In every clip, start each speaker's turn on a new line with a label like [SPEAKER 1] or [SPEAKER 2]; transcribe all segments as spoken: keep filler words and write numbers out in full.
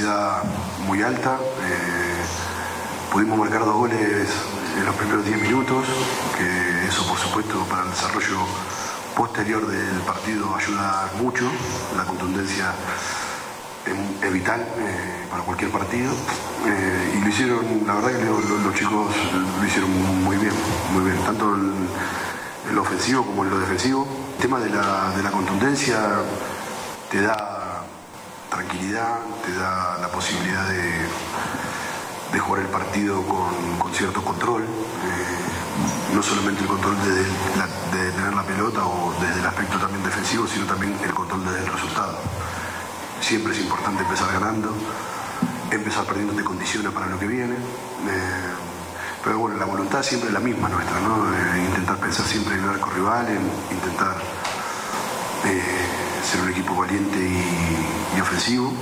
[SPEAKER 1] intensidad muy alta. Eh, pudimos marcar dos goles en los primeros diez minutos, que eso por supuesto para el desarrollo posterior del partido ayuda mucho. La contundencia es, es vital eh, para cualquier partido. Eh, y lo hicieron, la verdad que lo, lo, los chicos lo hicieron muy bien, muy bien, tanto en, en lo ofensivo como en lo defensivo. El tema de la, de la contundencia te da tranquilidad, te da la posibilidad de, de jugar el partido con, con cierto control. Eh, no solamente el control de, la, de tener la pelota o desde el aspecto también defensivo, sino también el control desde el resultado. Siempre es importante empezar ganando, empezar perdiendo te condiciona para lo que viene. Eh, pero bueno, la voluntad siempre es la misma nuestra, ¿no? Eh, intentar pensar siempre en el arco rival, en intentar eh, ser un equipo valiente y, y ofensivo.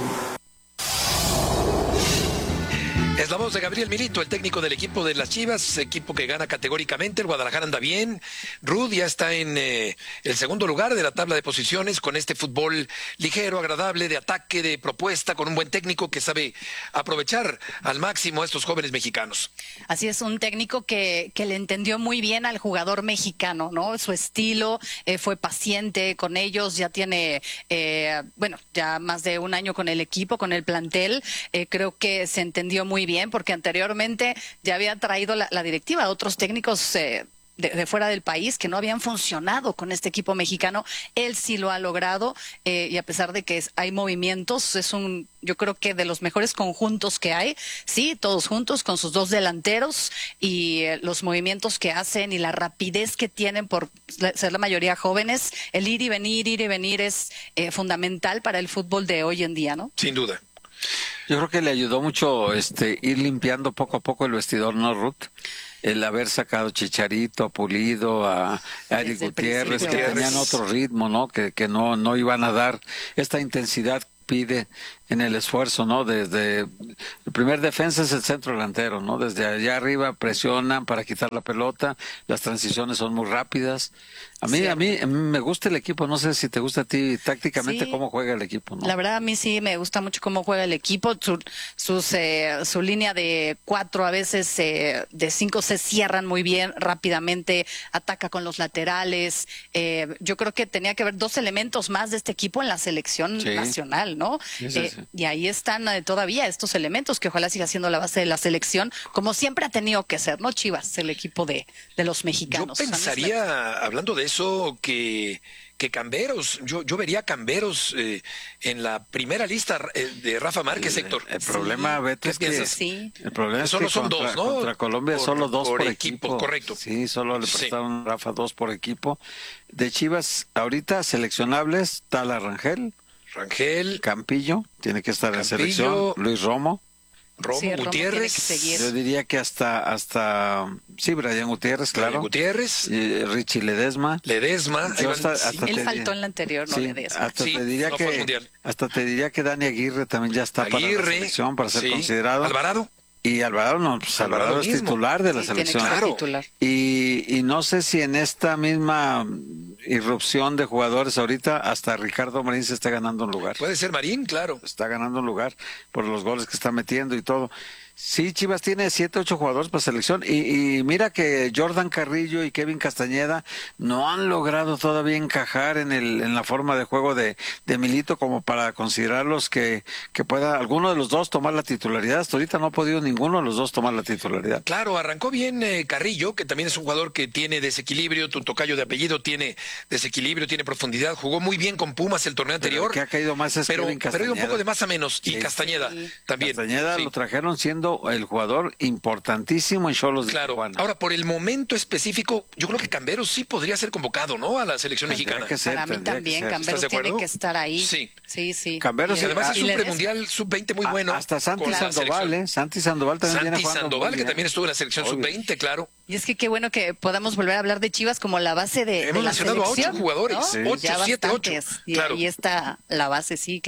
[SPEAKER 2] Es la voz de Gabriel Milito, el técnico del equipo de las Chivas, equipo que gana categóricamente. El Guadalajara anda bien. Rud ya está en eh, el segundo lugar de la tabla de posiciones con este fútbol ligero, agradable, de ataque, de propuesta, con un buen técnico que sabe aprovechar al máximo a estos jóvenes mexicanos.
[SPEAKER 3] Así es, un técnico que, que le entendió muy bien al jugador mexicano, ¿no? Su estilo, eh, fue paciente con ellos, ya tiene, eh, bueno, ya más de un año con el equipo, con el plantel. Eh, creo que se entendió muy bien. Bien, porque anteriormente ya había traído la, la directiva a otros técnicos eh, de, de fuera del país que no habían funcionado con este equipo mexicano. Él sí lo ha logrado eh, y a pesar de que es, hay movimientos, es un, yo creo que de los mejores conjuntos que hay, sí, todos juntos con sus dos delanteros y eh, los movimientos que hacen y la rapidez que tienen por ser la mayoría jóvenes, el ir y venir, ir y venir es eh, fundamental para el fútbol de hoy en día, ¿no?
[SPEAKER 2] Sin duda.
[SPEAKER 4] Yo creo que le ayudó mucho este ir limpiando poco a poco el vestidor, ¿no, Ruth? El haber sacado Chicharito, a Pulido, a, a Eric Gutiérrez, que tenían otro ritmo, ¿no? Que, que no, no iban a dar esta intensidad pide en el esfuerzo, ¿no? Desde el primer defensa es el centro delantero, ¿no? Desde allá arriba presionan para quitar la pelota, las transiciones son muy rápidas. A mí, sí. a mí, a mí me gusta el equipo, no sé si te gusta a ti tácticamente sí. cómo juega el equipo, ¿no?
[SPEAKER 3] La verdad a mí sí me gusta mucho cómo juega el equipo, su, sus, eh, su línea de cuatro a veces eh, de cinco se cierran muy bien rápidamente, ataca con los laterales. Eh, yo creo que tenía que haber dos elementos más de este equipo en la selección sí. nacional, ¿no? Sí, sí, eh, sí. Y ahí están eh, todavía estos elementos que ojalá siga siendo la base de la selección, como siempre ha tenido que ser, ¿no? Chivas, el equipo de, de los mexicanos.
[SPEAKER 2] Yo pensaría, hablando de eso, que que Camberos, yo yo vería a Camberos eh, en la primera lista eh, de Rafa Márquez,
[SPEAKER 4] el,
[SPEAKER 2] Héctor.
[SPEAKER 4] El problema, sí. Beto, es que
[SPEAKER 3] sí.
[SPEAKER 4] el problema es
[SPEAKER 2] solo
[SPEAKER 4] que
[SPEAKER 2] son
[SPEAKER 4] contra,
[SPEAKER 2] dos, ¿no?
[SPEAKER 4] Contra Colombia
[SPEAKER 2] por,
[SPEAKER 4] solo dos por,
[SPEAKER 2] por
[SPEAKER 4] equipo.
[SPEAKER 2] equipo. Correcto.
[SPEAKER 4] Sí, solo le prestaron
[SPEAKER 2] sí.
[SPEAKER 4] a Rafa dos por equipo. De Chivas, ahorita seleccionables, Tala Rangel.
[SPEAKER 2] Rangel.
[SPEAKER 4] Campillo, tiene que estar
[SPEAKER 2] Campillo,
[SPEAKER 4] en selección. Luis Romo.
[SPEAKER 2] Romo,
[SPEAKER 3] sí,
[SPEAKER 2] Gutiérrez.
[SPEAKER 3] Romo
[SPEAKER 4] Yo diría que hasta, hasta sí, Brian Gutiérrez, claro.
[SPEAKER 2] Brian Gutiérrez.
[SPEAKER 4] Y Richie Ledesma.
[SPEAKER 2] Ledesma.
[SPEAKER 4] Hasta, hasta
[SPEAKER 3] Él
[SPEAKER 4] te,
[SPEAKER 3] faltó en la anterior, no
[SPEAKER 4] sí,
[SPEAKER 3] Ledesma.
[SPEAKER 4] Hasta,
[SPEAKER 2] sí,
[SPEAKER 4] te diría
[SPEAKER 2] no
[SPEAKER 4] que, hasta te diría que Dani Aguirre también ya está
[SPEAKER 2] Aguirre,
[SPEAKER 4] para la selección, para ser
[SPEAKER 2] sí.
[SPEAKER 4] considerado.
[SPEAKER 2] Alvarado.
[SPEAKER 4] Y Alvarado no, pues Alvarado, Alvarado es mismo. titular de la
[SPEAKER 3] sí,
[SPEAKER 4] selección.
[SPEAKER 3] Tiene que ser titular.
[SPEAKER 4] Y, y no sé si en esta misma irrupción de jugadores ahorita hasta Ricardo Marín se está ganando un lugar.
[SPEAKER 2] Puede ser Marín, claro.
[SPEAKER 4] Está ganando un lugar por los goles que está metiendo y todo. Sí, Chivas tiene siete, ocho jugadores para selección y, y mira que Jordan Carrillo y Kevin Castañeda no han logrado todavía encajar en el en la forma de juego de, de Milito como para considerarlos que, que pueda alguno de los dos tomar la titularidad. Hasta ahorita no ha podido ninguno de los dos tomar la titularidad.
[SPEAKER 2] Claro, arrancó bien eh, Carrillo, que también es un jugador que tiene desequilibrio, tu tocayo de apellido tiene desequilibrio, tiene profundidad, jugó muy bien con Pumas el torneo anterior.
[SPEAKER 4] Pero que ha caído más es
[SPEAKER 2] pero,
[SPEAKER 4] Kevin Castañeda.
[SPEAKER 2] pero un poco de más a menos, y
[SPEAKER 4] sí,
[SPEAKER 2] Castañeda
[SPEAKER 3] sí.
[SPEAKER 2] también.
[SPEAKER 4] Castañeda
[SPEAKER 2] sí.
[SPEAKER 4] lo trajeron siendo el jugador importantísimo en Xolos de
[SPEAKER 2] Claro.
[SPEAKER 4] Tijuana.
[SPEAKER 2] Ahora, por el momento específico, yo creo que Camberos sí podría ser convocado, ¿no? A la selección
[SPEAKER 4] Tendría
[SPEAKER 2] mexicana.
[SPEAKER 4] Que ser,
[SPEAKER 3] Para mí también, Camberos tiene que estar ahí.
[SPEAKER 2] Sí.
[SPEAKER 3] Sí, sí.
[SPEAKER 4] Camberos
[SPEAKER 2] y además
[SPEAKER 4] ah,
[SPEAKER 2] es un premundial sub veinte muy bueno.
[SPEAKER 4] Hasta Santi Sandoval, ¿eh? Santi Sandoval también
[SPEAKER 2] Santi
[SPEAKER 4] viene jugando
[SPEAKER 2] Sandoval,
[SPEAKER 4] muy
[SPEAKER 2] que
[SPEAKER 4] bien.
[SPEAKER 2] también estuvo en la selección sub veinte, claro.
[SPEAKER 3] Y es que qué bueno que podamos volver a hablar de Chivas como la base de,
[SPEAKER 2] Hemos
[SPEAKER 3] de la
[SPEAKER 2] mencionado
[SPEAKER 3] selección.
[SPEAKER 2] a ocho jugadores,
[SPEAKER 3] ¿no?
[SPEAKER 2] ocho,
[SPEAKER 3] Ya
[SPEAKER 2] siete, ocho.
[SPEAKER 3] bastantes. Y
[SPEAKER 2] Claro.
[SPEAKER 3] ahí está la base, sí, claro.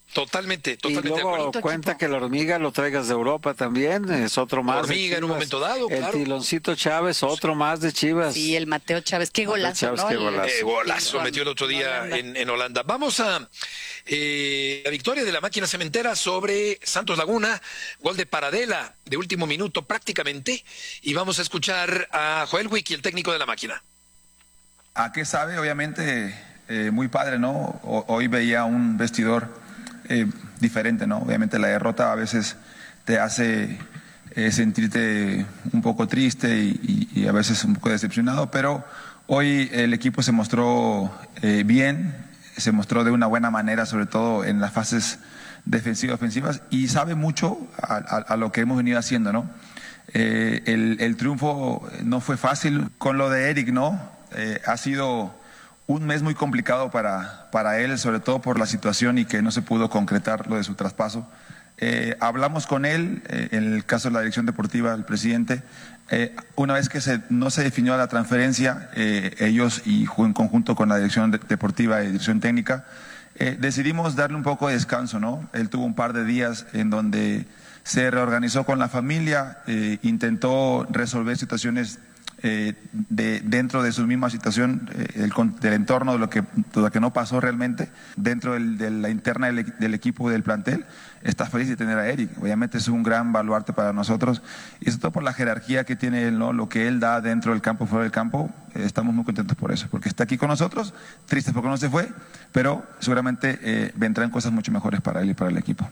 [SPEAKER 2] Totalmente, totalmente
[SPEAKER 4] y luego
[SPEAKER 2] de acuerdo.
[SPEAKER 4] cuenta que la hormiga lo traigas de Europa también, es otro más.
[SPEAKER 2] Hormiga en un momento dado,
[SPEAKER 4] el
[SPEAKER 2] claro.
[SPEAKER 4] Tiloncito Chávez, otro más de Chivas.
[SPEAKER 3] Sí, el Mateo Chávez, qué golazo,
[SPEAKER 4] Chávez,
[SPEAKER 3] ¿no?
[SPEAKER 4] qué
[SPEAKER 3] El-
[SPEAKER 4] golazo.
[SPEAKER 2] Eh, golazo
[SPEAKER 3] Con-
[SPEAKER 2] metió el otro día
[SPEAKER 3] Holanda.
[SPEAKER 2] en, en Holanda. Vamos a eh, la victoria de la máquina cementera sobre Santos Laguna, gol de Paradela de último minuto prácticamente, y vamos a escuchar a Joel Wiki, el técnico de la máquina.
[SPEAKER 5] ¿A qué sabe? Obviamente, eh, muy padre, ¿no? O- hoy veía un vestidor eh, diferente, ¿no? Obviamente la derrota a veces te hace eh, sentirte un poco triste y, y- y a veces un poco decepcionado, pero hoy el equipo se mostró eh, bien, se mostró de una buena manera, sobre todo en las fases defensivas, ofensivas, y sabe mucho a, a- a lo que hemos venido haciendo, ¿no? Eh, el, el triunfo no fue fácil con lo de Eric, ¿no? Eh, ha sido un mes muy complicado para, para él, sobre todo por la situación y que no se pudo concretar lo de su traspaso. Eh, hablamos con él, eh, en el caso de la dirección deportiva, el presidente, eh, una vez que se, no se definió la transferencia, eh, ellos y ju- en conjunto con la dirección de- deportiva y dirección técnica, eh, decidimos darle un poco de descanso, ¿no? Él tuvo un par de días en donde se reorganizó con la familia, eh, intentó resolver situaciones eh, de, dentro de su misma situación, eh, el, con- del entorno, de lo que, de lo que no pasó realmente, dentro del- de la interna del, equi- del equipo del plantel. Está feliz de tener a Eric. Obviamente es un gran baluarte para nosotros, y sobre todo por la jerarquía que tiene él, ¿no? Lo que él da dentro del campo, fuera del campo. Eh, estamos muy contentos por eso, porque está aquí con nosotros, tristes porque no se fue, pero seguramente eh, vendrán cosas mucho mejores para él y para el equipo.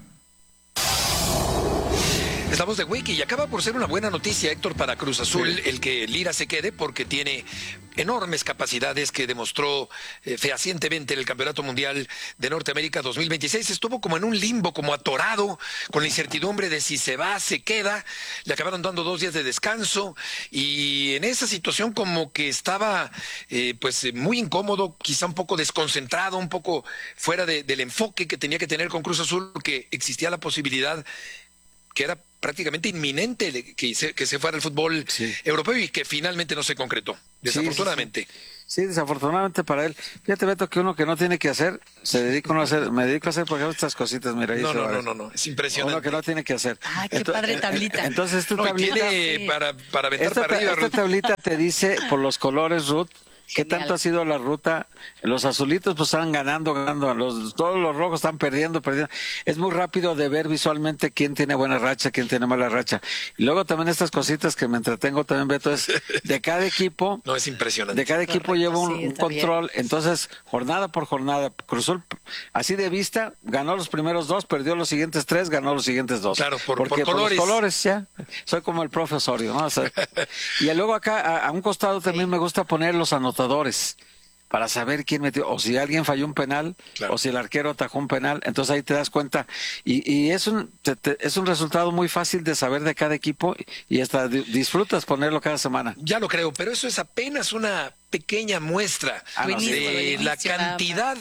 [SPEAKER 2] Es la voz de Wiki y acaba por ser una buena noticia, Héctor, para Cruz Azul, el que Lira se quede porque tiene enormes capacidades que demostró eh, fehacientemente en el Campeonato Mundial de Norteamérica dos mil veintiséis. Estuvo como en un limbo, como atorado, con la incertidumbre de si se va, se queda. Le acabaron dando dos días de descanso y en esa situación como que estaba eh, pues eh, muy incómodo, quizá un poco desconcentrado, un poco fuera de- del enfoque que tenía que tener con Cruz Azul, porque existía la posibilidad que era prácticamente inminente de que se, que se fuera el fútbol
[SPEAKER 4] Sí.
[SPEAKER 2] europeo y que finalmente no se concretó, desafortunadamente.
[SPEAKER 4] Sí, sí, sí. Sí, desafortunadamente para él. Fíjate, Beto, que uno que no tiene que hacer, se dedica uno a hacer, me dedico a hacer, por ejemplo, estas cositas, mira. ahí
[SPEAKER 2] No,
[SPEAKER 4] se
[SPEAKER 2] no,
[SPEAKER 4] va a
[SPEAKER 2] no,
[SPEAKER 4] ver.
[SPEAKER 2] no, no, es
[SPEAKER 4] Uno
[SPEAKER 2] impresionante.
[SPEAKER 4] que no tiene que hacer.
[SPEAKER 3] Ay, qué
[SPEAKER 4] Ento-
[SPEAKER 3] padre
[SPEAKER 4] eh,
[SPEAKER 3] tablita.
[SPEAKER 4] Entonces, esta
[SPEAKER 2] No, y
[SPEAKER 4] tablita,
[SPEAKER 2] tiene
[SPEAKER 3] Sí.
[SPEAKER 2] para, para aventar
[SPEAKER 4] esta,
[SPEAKER 2] para arriba,
[SPEAKER 4] esta
[SPEAKER 2] Ruth.
[SPEAKER 4] tablita te dice por los colores, Ruth, qué
[SPEAKER 3] Genial.
[SPEAKER 4] tanto ha sido la ruta. Los azulitos pues están ganando, ganando. Los, todos los rojos están perdiendo, perdiendo. Es muy rápido de ver visualmente quién tiene buena racha, quién tiene mala racha. Y luego también estas cositas que me entretengo también, Beto, es de cada equipo.
[SPEAKER 2] No, es impresionante.
[SPEAKER 4] De cada equipo
[SPEAKER 3] Correcto,
[SPEAKER 4] lleva un,
[SPEAKER 3] sí,
[SPEAKER 4] un
[SPEAKER 3] está bien.
[SPEAKER 4] control, entonces jornada por jornada, Cruzul, así de vista, ganó los primeros dos, perdió los siguientes tres, ganó los siguientes dos.
[SPEAKER 2] Claro, por-
[SPEAKER 4] Porque
[SPEAKER 2] por colores.
[SPEAKER 4] los colores, ya, soy como el profesorio, ¿no? O sea, y luego acá, a, a un costado también me gusta poner los anotadores, para saber quién metió, o si alguien falló un penal,
[SPEAKER 2] Claro.
[SPEAKER 4] o si el arquero atajó un penal, entonces ahí te das cuenta. Y, y es un te- te- es un resultado muy fácil de saber de cada equipo, y hasta di- disfrutas ponerlo cada semana.
[SPEAKER 2] Ya lo creo, pero eso es apenas una pequeña muestra
[SPEAKER 4] Ah, no, sí.
[SPEAKER 2] de
[SPEAKER 3] Inicio,
[SPEAKER 2] la
[SPEAKER 3] inicio, nada
[SPEAKER 2] cantidad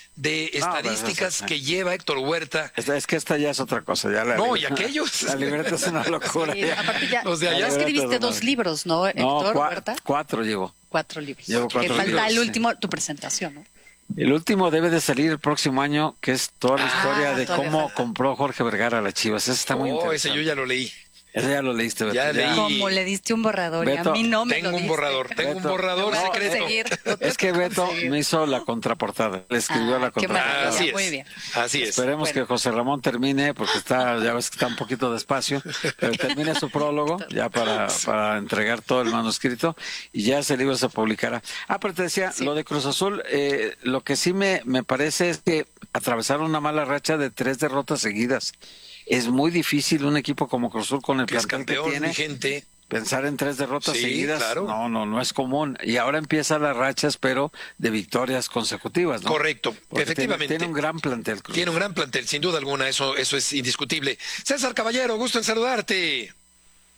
[SPEAKER 2] de
[SPEAKER 4] No, pues,
[SPEAKER 2] estadísticas
[SPEAKER 4] eso-
[SPEAKER 2] que lleva Héctor Huerta.
[SPEAKER 4] Es, es que esta ya es otra cosa. Ya la
[SPEAKER 2] No,
[SPEAKER 4] libreta-
[SPEAKER 2] y aquellos.
[SPEAKER 4] La libreta es una locura.
[SPEAKER 3] Sí,
[SPEAKER 4] ya.
[SPEAKER 3] aparte ya,
[SPEAKER 2] Los de allá.
[SPEAKER 3] ya escribiste
[SPEAKER 4] No,
[SPEAKER 3] dos libros, ¿no, Héctor
[SPEAKER 4] cua-
[SPEAKER 3] Huerta?
[SPEAKER 4] cuatro llevo.
[SPEAKER 3] Cuatro libros.
[SPEAKER 4] Llevo cuatro
[SPEAKER 3] que falta
[SPEAKER 4] libros,
[SPEAKER 3] el
[SPEAKER 4] sí.
[SPEAKER 3] último, tu presentación, ¿no?
[SPEAKER 4] El último debe de salir el próximo año, que es toda la
[SPEAKER 2] Ah,
[SPEAKER 4] historia de
[SPEAKER 3] todavía
[SPEAKER 4] cómo
[SPEAKER 3] falta.
[SPEAKER 4] compró Jorge Vergara a las Chivas. Ese está muy
[SPEAKER 2] Oh, ese
[SPEAKER 4] interesante.
[SPEAKER 2] yo ya lo leí.
[SPEAKER 4] Ese ya lo leíste, Beto.
[SPEAKER 2] Ya leí.
[SPEAKER 3] Como le diste un borrador y a
[SPEAKER 4] Beto,
[SPEAKER 3] mí no me
[SPEAKER 2] Tengo
[SPEAKER 3] lo
[SPEAKER 2] un
[SPEAKER 3] diste.
[SPEAKER 2] borrador, tengo un
[SPEAKER 4] Beto,
[SPEAKER 2] borrador
[SPEAKER 3] Te voy a
[SPEAKER 2] secreto.
[SPEAKER 3] conseguir, no te
[SPEAKER 4] Es que
[SPEAKER 3] puedo
[SPEAKER 4] Beto
[SPEAKER 3] conseguir.
[SPEAKER 4] me hizo la contraportada. Le escribió
[SPEAKER 3] Ah,
[SPEAKER 4] la
[SPEAKER 3] qué
[SPEAKER 4] contraportada.
[SPEAKER 3] maravilla.
[SPEAKER 2] Así es.
[SPEAKER 3] Muy bien.
[SPEAKER 2] Así es.
[SPEAKER 4] Esperemos
[SPEAKER 3] Bueno.
[SPEAKER 4] que José Ramón termine, porque está, ya ves que está un poquito despacio, pero termine su prólogo ya para, para entregar todo el manuscrito y ya ese libro se publicará. Ah, pero te decía,
[SPEAKER 3] Sí.
[SPEAKER 4] lo de Cruz Azul, eh, lo que sí me, me parece es que atravesaron una mala racha de tres derrotas seguidas. Es muy difícil un equipo como Cruz Azul con el
[SPEAKER 2] Que es
[SPEAKER 4] plantel que
[SPEAKER 2] campeón,
[SPEAKER 4] tiene.
[SPEAKER 2] vigente.
[SPEAKER 4] Pensar en tres derrotas
[SPEAKER 2] Sí,
[SPEAKER 4] seguidas,
[SPEAKER 2] claro.
[SPEAKER 4] no, no, no es común. Y ahora empieza las rachas, pero de victorias consecutivas, ¿no?
[SPEAKER 2] Correcto,
[SPEAKER 4] Porque
[SPEAKER 2] efectivamente.
[SPEAKER 4] Tiene, tiene un gran plantel, Cruz.
[SPEAKER 2] Tiene un gran plantel, sin duda alguna, eso, eso es indiscutible. César Caballero, gusto en saludarte.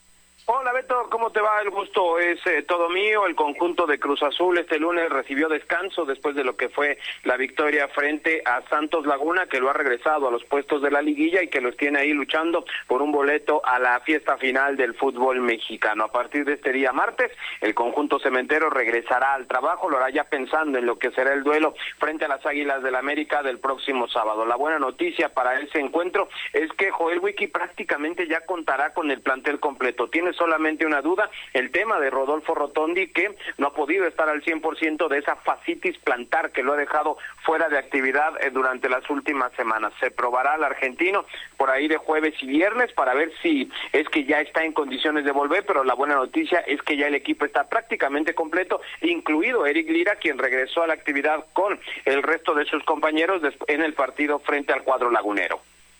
[SPEAKER 6] Hola Beto, ¿cómo te va? El gusto es eh, todo mío. El conjunto de Cruz Azul este lunes recibió descanso después de lo que fue la victoria frente a Santos Laguna, que lo ha regresado a los puestos de la liguilla y que los tiene ahí luchando por un boleto a la fiesta final del fútbol mexicano. A partir de este día martes, el conjunto cementero regresará al trabajo, lo hará ya pensando en lo que será el duelo frente a las Águilas del América del próximo sábado. La buena noticia para ese encuentro es que Joel Wiki prácticamente ya contará con el plantel completo. Tiene solamente una duda, el tema de Rodolfo Rotondi, que no ha podido estar al cien por ciento de esa fascitis plantar que lo ha dejado fuera de actividad eh, durante las últimas semanas. Se probará al argentino por ahí de jueves y viernes para ver si es que ya está en condiciones de volver, pero la buena noticia es que ya el equipo está prácticamente completo, incluido Eric Lira, quien regresó a la actividad con el resto de sus compañeros en el partido frente al cuadro lagunero.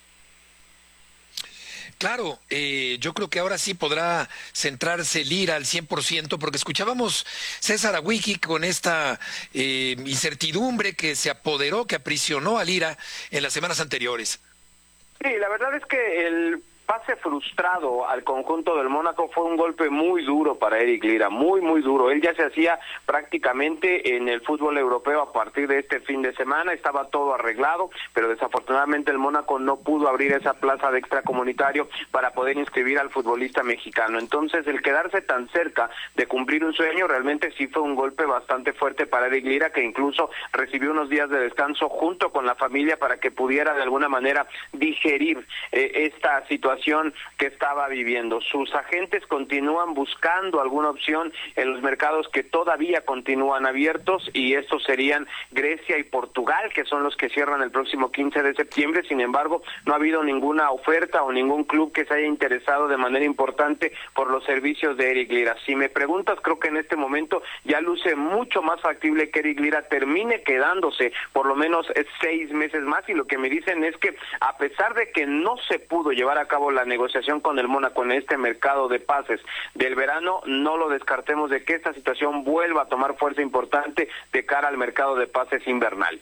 [SPEAKER 2] Claro, eh, yo creo que ahora sí podrá centrarse Lira al cien por ciento, porque escuchábamos César Awiki con esta eh, incertidumbre que se apoderó, que aprisionó a Lira en las semanas anteriores.
[SPEAKER 6] Sí, la verdad es que el pase frustrado al conjunto del Mónaco fue un golpe muy duro para Eric Lira, muy, muy duro. Él ya se hacía prácticamente en el fútbol europeo a partir de este fin de semana, estaba todo arreglado, pero desafortunadamente el Mónaco no pudo abrir esa plaza de extracomunitario para poder inscribir al futbolista mexicano. Entonces, el quedarse tan cerca de cumplir un sueño realmente sí fue un golpe bastante fuerte para Eric Lira, que incluso recibió unos días de descanso junto con la familia para que pudiera de alguna manera digerir eh, esta situación que estaba viviendo. Sus agentes continúan buscando alguna opción en los mercados que todavía continúan abiertos, y estos serían Grecia y Portugal, que son los que cierran el próximo quince de septiembre. Sin embargo, no ha habido ninguna oferta o ningún club que se haya interesado de manera importante por los servicios de Eric Lira. Si me preguntas, creo que en este momento ya luce mucho más factible que Eric Lira termine quedándose por lo menos seis meses más, y lo que me dicen es que a pesar de que no se pudo llevar a cabo la negociación con el Mónaco en este mercado de pases del verano, no lo descartemos de que esta situación vuelva a tomar fuerza importante de cara al mercado de pases invernal.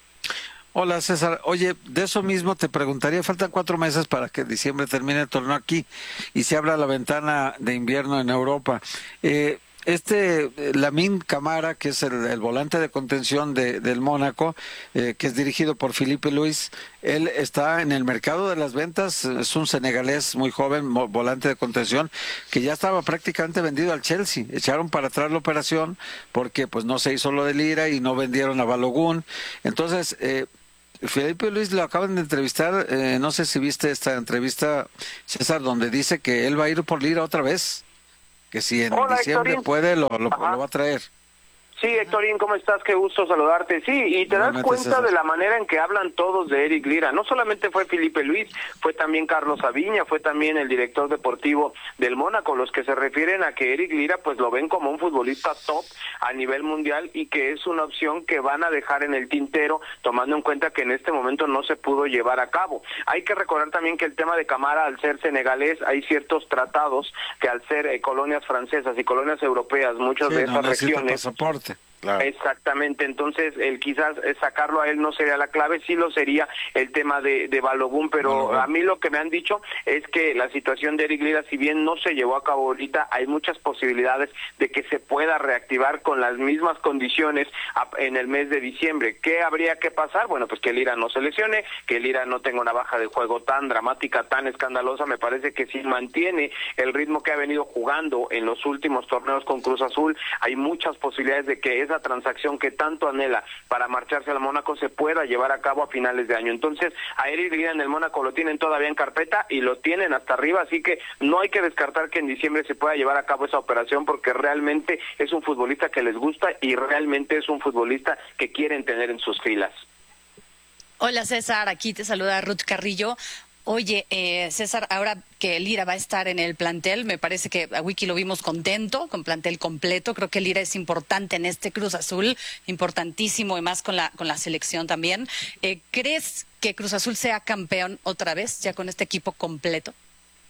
[SPEAKER 4] Hola César, oye, de eso mismo te preguntaría, faltan cuatro meses para que diciembre termine el torneo aquí y se abra la ventana de invierno en Europa. Eh, Este Lamine Camara, que es el, el volante de contención de, del Mónaco, eh, que es dirigido por Filipe Luis, él está en el mercado de las ventas, es un senegalés muy joven, volante de contención, que ya estaba prácticamente vendido al Chelsea. Echaron para atrás la operación porque pues no se hizo lo de Lira y no vendieron a Balogun. Entonces, eh, Filipe Luis lo acaban de entrevistar, eh, no sé si viste esta entrevista, César, donde dice que él va a ir por Lira otra vez. Que si en
[SPEAKER 6] Hola,
[SPEAKER 4] diciembre
[SPEAKER 6] Héctorín.
[SPEAKER 4] puede, lo, lo, lo va a traer.
[SPEAKER 6] Sí, Héctorín, ¿cómo estás? Qué gusto saludarte. Sí, y te das cuenta de la manera en que hablan todos de Eric Lira. No solamente fue Filipe Luis, fue también Carlos Aviña, fue también el director deportivo del Mónaco, los que se refieren a que Eric Lira pues lo ven como un futbolista top a nivel mundial y que es una opción que van a dejar en el tintero, tomando en cuenta que en este momento no se pudo llevar a cabo. Hay que recordar también que el tema de Camara, al ser senegalés, hay ciertos tratados que al ser eh, colonias francesas y colonias europeas, muchas
[SPEAKER 4] Sí,
[SPEAKER 6] de
[SPEAKER 4] no
[SPEAKER 6] esas regiones...
[SPEAKER 4] pasaporte. Claro.
[SPEAKER 6] Exactamente, entonces el quizás sacarlo a él no sería la clave, sí lo sería el tema de, de Balogun, pero Balogun. A mí lo que me han dicho es que la situación de Eric Lira, si bien no se llevó a cabo ahorita, hay muchas posibilidades de que se pueda reactivar con las mismas condiciones en el mes de diciembre. ¿Qué habría que pasar? Bueno, pues que Lira no se lesione, que Lira no tenga una baja de juego tan dramática, tan escandalosa. Me parece que si mantiene el ritmo que ha venido jugando en los últimos torneos con Cruz Azul, hay muchas posibilidades de que esa transacción que tanto anhela para marcharse al Mónaco se pueda llevar a cabo a finales de año. Entonces, a Eric Lira en el Mónaco lo tienen todavía en carpeta y lo tienen hasta arriba, así que no hay que descartar que en diciembre se pueda llevar a cabo esa operación, porque realmente es un futbolista que les gusta y realmente es un futbolista que quieren tener en sus filas.
[SPEAKER 3] Hola César, aquí te saluda Ruth Carrillo. Oye, eh, César, ahora que Lira va a estar en el plantel, me parece que a Wiki lo vimos contento, con plantel completo. Creo que Lira es importante en este Cruz Azul, importantísimo, y más con la con la selección también. Eh, ¿Crees que Cruz Azul sea campeón otra vez, ya con este equipo completo?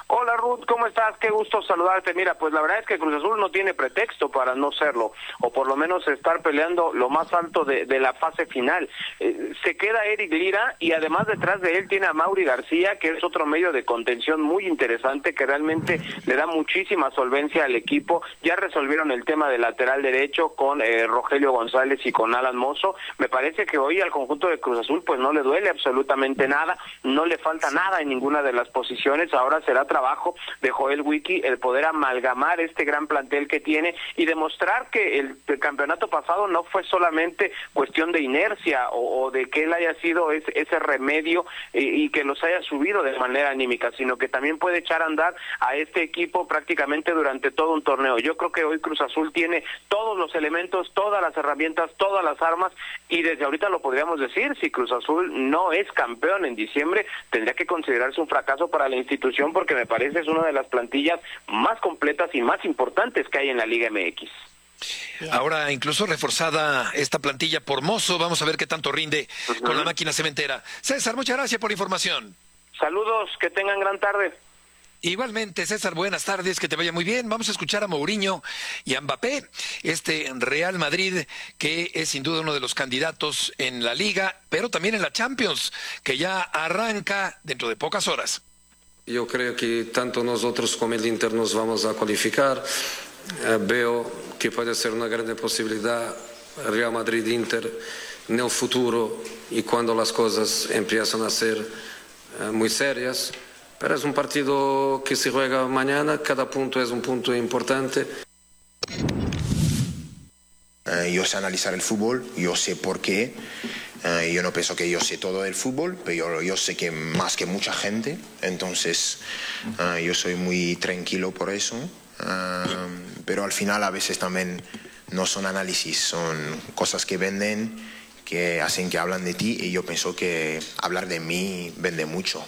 [SPEAKER 6] Hola Ruth, ¿cómo estás? Qué gusto saludarte. Mira, pues la verdad es que Cruz Azul no tiene pretexto para no serlo, o por lo menos estar peleando lo más alto de, de la fase final. Eh, se queda Eric Lira y además detrás de él tiene a Mauri García, que es otro medio de contención muy interesante que realmente le da muchísima solvencia al equipo. Ya resolvieron el tema del lateral derecho con eh, Rogelio González y con Alan Mozo. Me parece que hoy al conjunto de Cruz Azul pues no le duele absolutamente nada, no le falta nada en ninguna de las posiciones. Ahora será trabajo de Joel Wiki el poder amalgamar este gran plantel que tiene y demostrar que el, el campeonato pasado no fue solamente cuestión de inercia o, o de que él haya sido ese, ese remedio y, y que los haya subido de manera anímica, sino que también puede echar a andar a este equipo prácticamente durante todo un torneo. Yo creo que hoy Cruz Azul tiene todos los elementos, todas las herramientas, todas las armas, y desde ahorita lo podríamos decir: si Cruz Azul no es campeón en diciembre, tendría que considerarse un fracaso para la institución, porque me parece es una de las plantillas más completas y más importantes que hay en la Liga M X.
[SPEAKER 2] Ahora incluso reforzada esta plantilla por Mozo. Vamos a ver qué tanto rinde uh-huh. con la máquina cementera. César, muchas gracias por la información.
[SPEAKER 6] Saludos, que tengan gran tarde.
[SPEAKER 2] Igualmente, César, buenas tardes, que te vaya muy bien. Vamos a escuchar a Mourinho y a Mbappé, este Real Madrid que es sin duda uno de los candidatos en la Liga, pero también en la Champions, que ya arranca dentro de pocas horas.
[SPEAKER 7] Yo creo que tanto nosotros como el Inter nos vamos a cualificar. Eh, veo que puede ser una gran posibilidad Real Madrid-Inter en el futuro y cuando las cosas empiezan a ser eh, muy serias. Pero es un partido que se juega mañana, cada punto es un punto importante.
[SPEAKER 8] Uh, yo sé analizar el fútbol, yo sé por qué. Uh, yo no pienso que yo sé todo del fútbol, pero yo, yo sé que más que mucha gente. Entonces, uh, yo soy muy tranquilo por eso. Uh, pero al final a veces también no son análisis, son cosas que venden, que hacen que hablan de ti. Y yo pienso que hablar de mí vende mucho.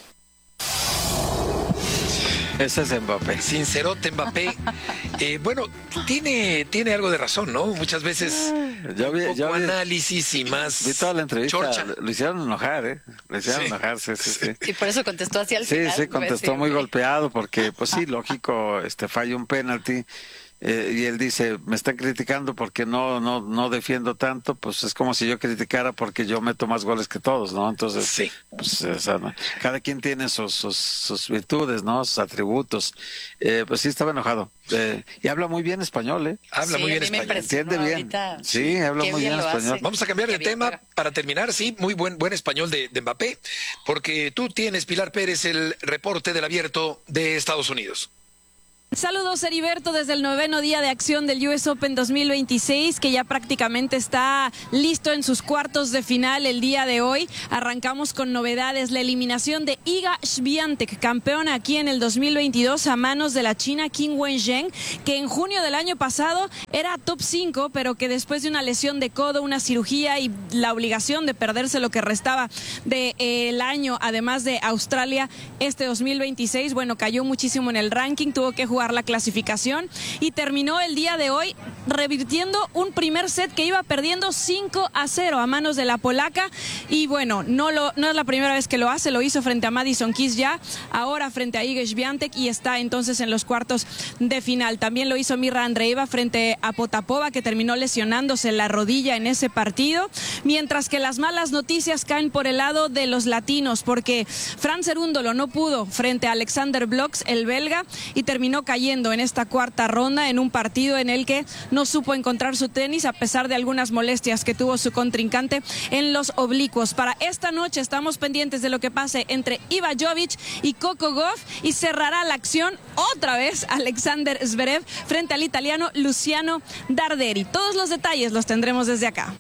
[SPEAKER 4] Ese es Mbappé.
[SPEAKER 2] Sincerote Mbappé. Eh, bueno, tiene, tiene algo de razón, ¿no? Muchas veces
[SPEAKER 4] yo vi,
[SPEAKER 2] un poco
[SPEAKER 4] yo vi,
[SPEAKER 2] análisis y más.
[SPEAKER 4] Vi toda la entrevista.
[SPEAKER 2] Chorcha.
[SPEAKER 4] Lo hicieron enojar, ¿eh? Lo hicieron
[SPEAKER 2] sí.
[SPEAKER 4] enojar, sí, sí, sí.
[SPEAKER 3] Y por eso contestó así al
[SPEAKER 4] sí,
[SPEAKER 3] final.
[SPEAKER 4] Sí, sí, contestó muy
[SPEAKER 3] sí,
[SPEAKER 4] golpeado porque, pues sí, lógico, este falla un penalti. Eh, y él dice, me están criticando porque no no no defiendo tanto, pues es como si yo criticara porque yo meto más goles que todos, ¿no? Entonces,
[SPEAKER 2] sí.
[SPEAKER 4] pues, o sea, ¿no? Cada quien tiene sus, sus, sus virtudes, ¿no? Sus atributos. Eh, pues sí, estaba enojado. Eh, y habla muy bien español, ¿eh?
[SPEAKER 2] Habla
[SPEAKER 3] sí,
[SPEAKER 2] muy bien español.
[SPEAKER 4] Entiende bien.
[SPEAKER 3] Ahorita.
[SPEAKER 4] Sí, habla
[SPEAKER 3] Qué
[SPEAKER 4] muy bien,
[SPEAKER 3] bien
[SPEAKER 4] español.
[SPEAKER 3] hace.
[SPEAKER 2] Vamos a cambiar de tema bien, para terminar, sí, muy buen buen español de, de Mbappé, porque tú tienes, Pilar Pérez, el reporte del Abierto de Estados Unidos.
[SPEAKER 9] Saludos, Heriberto, desde el noveno día de acción del U S Open dos mil veintiséis, que ya prácticamente está listo en sus cuartos de final el día de hoy. Arrancamos con novedades: la eliminación de Iga Swiatek, campeona aquí en el dos mil veintidós a manos de la china Qin Wenzheng, que en junio del año pasado era top cinco, pero que después de una lesión de codo, una cirugía y la obligación de perderse lo que restaba del de, año, además de Australia, este dos mil veintiséis, bueno, cayó muchísimo en el ranking, tuvo que jugar la clasificación y terminó el día de hoy revirtiendo un primer set que iba perdiendo cinco a cero a manos de la polaca. Y bueno, no, lo, no es la primera vez que lo hace, lo hizo frente a Madison Keys ya, ahora frente a Iga Swiatek, y está entonces en los cuartos de final. También lo hizo Mirra Andreeva frente a Potapova, que terminó lesionándose la rodilla en ese partido, mientras que las malas noticias caen por el lado de los latinos, porque Fran Cerúndolo no pudo frente a Alexander Blox, el belga, y terminó cayendo en esta cuarta ronda en un partido en el que no supo encontrar su tenis a pesar de algunas molestias que tuvo su contrincante en los oblicuos. Para esta noche estamos pendientes de lo que pase entre Iva Jovic y Coco Gauff, y cerrará la acción otra vez Alexander Zverev frente al italiano Luciano Darderi. Todos los detalles los tendremos desde acá.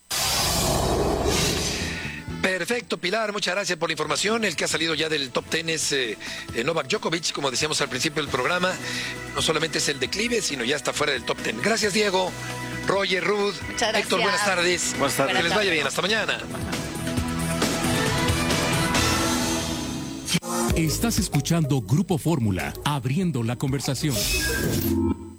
[SPEAKER 2] Perfecto, Pilar, muchas gracias por la información. El que ha salido ya del top ten es eh, Novak Djokovic, como decíamos al principio del programa. No solamente es el declive, sino ya está fuera del top ten. Gracias, Diego, Roger, Ruth, Héctor, buenas tardes.
[SPEAKER 4] Buenas tardes.
[SPEAKER 2] Que les vaya bien, hasta mañana.
[SPEAKER 10] Estás escuchando Grupo Fórmula, abriendo la conversación.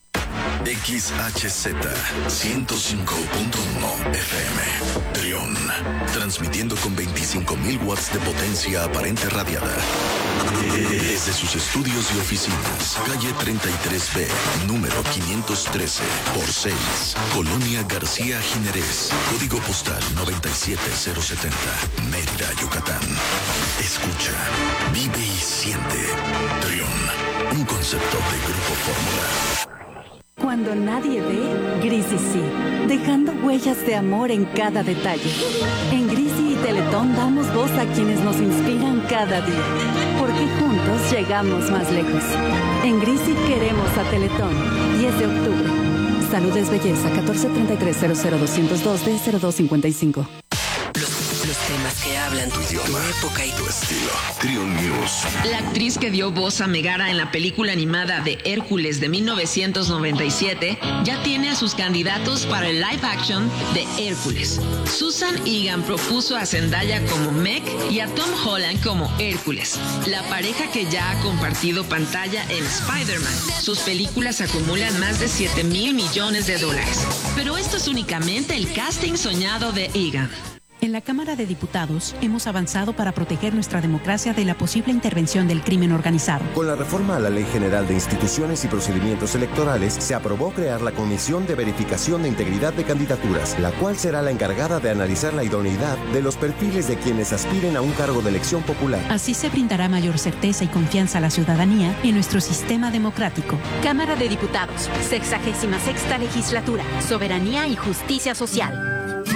[SPEAKER 11] X H Z ciento cinco punto uno F M, Trión. transmitiendo con veinticinco mil watts de potencia aparente radiada. Desde sus estudios y oficinas, calle treinta y tres B, número quinientos trece por seis, Colonia García Jiménez, código postal noventa y siete cero setenta, Mérida, Yucatán. Escucha, vive y siente. Trión, un concepto de Grupo Fórmula.
[SPEAKER 12] Cuando nadie ve, Grisi sí, dejando huellas de amor en cada detalle. En Grisi y Teletón damos voz a quienes nos inspiran cada día, porque juntos llegamos más lejos. En Grisi queremos a Teletón, diez de octubre. Salud es belleza, catorce treinta y tres cero cero doscientos dos D cero dos cincuenta y cinco.
[SPEAKER 13] Los temas que hablan tu idioma, tu época y tu estilo.
[SPEAKER 11] Trión News.
[SPEAKER 14] La actriz que dio voz a Megara en la película animada de Hércules de mil novecientos noventa y siete ya tiene a sus candidatos para el live action de Hércules. Susan Egan propuso a Zendaya como Meg y a Tom Holland como Hércules, la pareja que ya ha compartido pantalla en Spider-Man. Sus películas acumulan más de siete mil millones de dólares. Pero esto es únicamente el casting soñado de Egan.
[SPEAKER 15] En la Cámara de Diputados hemos avanzado para proteger nuestra democracia de la posible intervención del crimen organizado.
[SPEAKER 16] Con la reforma a la Ley General de Instituciones y Procedimientos Electorales, se aprobó crear la Comisión de Verificación de Integridad de Candidaturas, la cual será la encargada de analizar la idoneidad de los perfiles de quienes aspiren a un cargo de elección popular.
[SPEAKER 15] Así se brindará mayor certeza y confianza a la ciudadanía en nuestro sistema democrático.
[SPEAKER 17] Cámara de Diputados, sexagésima sexta legislatura, soberanía y justicia social.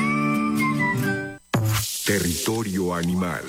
[SPEAKER 18] Territorio animal.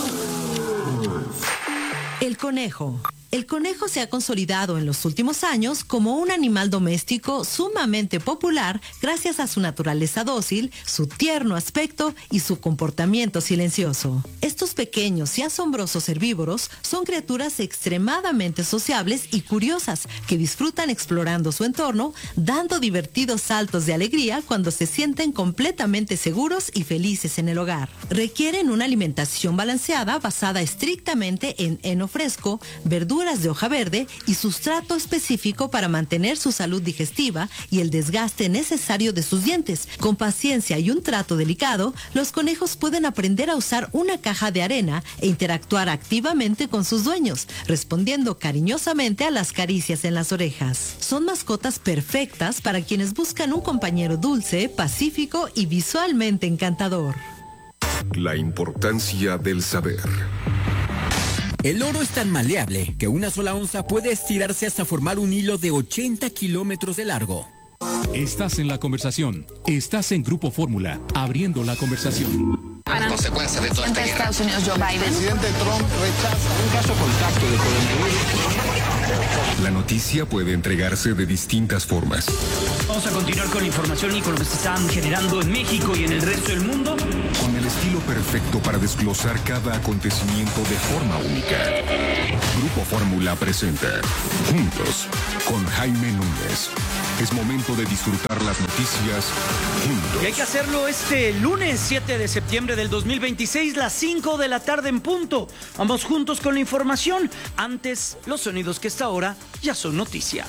[SPEAKER 19] El conejo. El conejo se ha consolidado en los últimos años como un animal doméstico sumamente popular gracias a su naturaleza dócil, su tierno aspecto y su comportamiento silencioso. Estos pequeños y asombrosos herbívoros son criaturas extremadamente sociables y curiosas que disfrutan explorando su entorno, dando divertidos saltos de alegría cuando se sienten completamente seguros y felices en el hogar. Requieren una alimentación balanceada basada estrictamente en heno fresco, verduras de hoja verde y sustrato específico para mantener su salud digestiva y el desgaste necesario de sus dientes. Con paciencia y un trato delicado, los conejos pueden aprender a usar una caja de arena e interactuar activamente con sus dueños, respondiendo cariñosamente a las caricias en las orejas. Son mascotas perfectas para quienes buscan un compañero dulce, pacífico y visualmente encantador.
[SPEAKER 18] La importancia del saber.
[SPEAKER 20] El oro es tan maleable que una sola onza puede estirarse hasta formar un hilo de ochenta kilómetros de largo.
[SPEAKER 10] Estás en la conversación. Estás en Grupo Fórmula, abriendo la conversación.
[SPEAKER 13] Las consecuencias de toda esta guerra. Estados Unidos, Joe Biden.
[SPEAKER 21] El presidente Trump rechaza un caso de contacto de coronavirus.
[SPEAKER 18] La noticia puede entregarse de distintas formas.
[SPEAKER 22] Vamos a continuar con la información y con lo que se están generando en México y en el resto del mundo.
[SPEAKER 18] Con el estilo perfecto para desglosar cada acontecimiento de forma única. Grupo Fórmula presenta Juntos con Jaime Núñez. Es momento de disfrutar las noticias juntos.
[SPEAKER 22] Y hay que hacerlo este lunes siete de septiembre del dos mil veintiséis, las cinco de la tarde en punto. Vamos juntos con la información. Antes, los sonidos que esta ahora ya son noticia.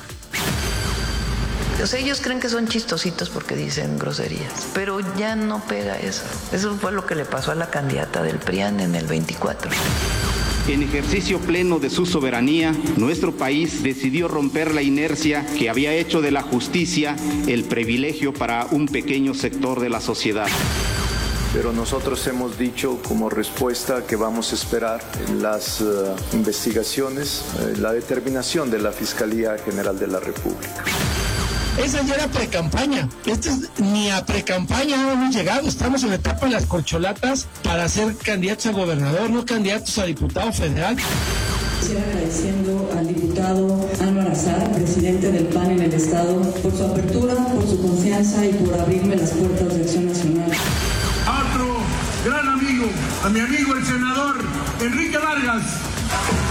[SPEAKER 23] O sea, ellos creen que son chistositos porque dicen groserías, pero ya no pega eso. Eso fue lo que le pasó a la candidata del P R I A N en el veinticuatro.
[SPEAKER 24] En ejercicio pleno de su soberanía, nuestro país decidió romper la inercia que había hecho de la justicia el privilegio para un pequeño sector de la sociedad.
[SPEAKER 25] Pero nosotros hemos dicho como respuesta que vamos a esperar las uh, investigaciones, uh, la determinación de la Fiscalía General de la República.
[SPEAKER 26] Esa ya era precampaña. Esto es, ni a precampaña no hemos llegado. Estamos en la etapa de las corcholatas para ser candidatos a gobernador, no candidatos a diputado federal.
[SPEAKER 27] Quisiera agradeciendo al diputado Anwar Azar, presidente del P A N en el Estado, por su apertura, por su confianza y por abrirme las puertas de Acción Nacional.
[SPEAKER 28] A otro gran amigo, a mi amigo el senador Enrique Vargas.